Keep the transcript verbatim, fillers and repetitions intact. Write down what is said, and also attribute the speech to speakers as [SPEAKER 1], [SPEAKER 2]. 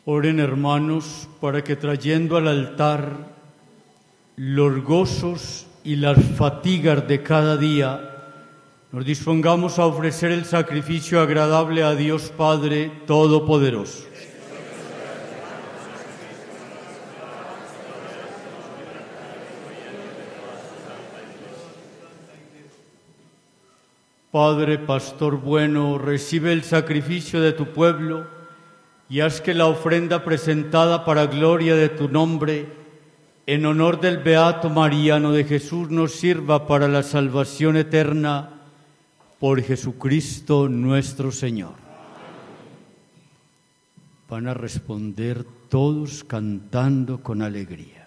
[SPEAKER 1] Oren, hermanos, para que trayendo al altar los gozos y las fatigas de cada día, nos dispongamos a ofrecer el sacrificio agradable a Dios Padre Todopoderoso. Padre Pastor bueno, recibe el sacrificio de tu pueblo y haz que la ofrenda presentada para gloria de tu nombre, en honor del Beato Mariano de Jesús, nos sirva para la salvación eterna por Jesucristo nuestro Señor. Van a responder todos cantando con alegría.